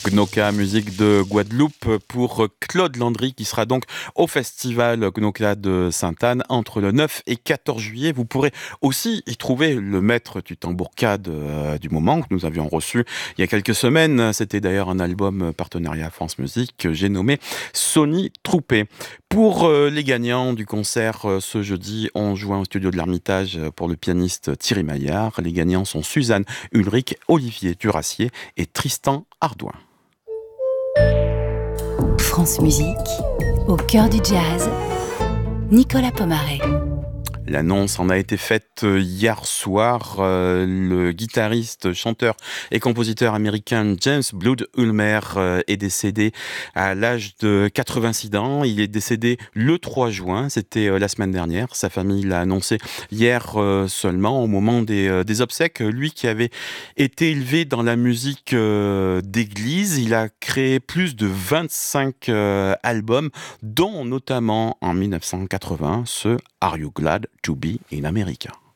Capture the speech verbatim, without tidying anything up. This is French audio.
Gnoka, musique de Guadeloupe pour Claude Landry qui sera donc au festival Gnoka de Sainte-Anne entre le neuf et quatorze juillet. Vous pourrez aussi y trouver le maître du tambourcade euh, du moment que nous avions reçu il y a quelques semaines. C'était d'ailleurs un album partenariat France Musique que j'ai nommé Sony Troupé. Pour euh, les gagnants du concert euh, ce jeudi onze juin au studio de l'Ermitage pour le pianiste Thierry Maillard, les gagnants sont Suzanne Ulrich, Olivier Duracier et Tristan Ardouin. France Musique, au cœur du jazz, Nicolas Pomaré. L'annonce en a été faite hier soir. Euh, le guitariste, chanteur et compositeur américain James Blood Ulmer euh, est décédé à l'âge de quatre-vingt-six ans. Il est décédé le trois juin, c'était euh, la semaine dernière. Sa famille l'a annoncé hier euh, seulement, au moment des, euh, des obsèques. Lui qui avait été élevé dans la musique euh, d'église, il a créé plus de vingt-cinq euh, albums, dont notamment en mille neuf cent quatre-vingts ce Are You Glad to Be in America?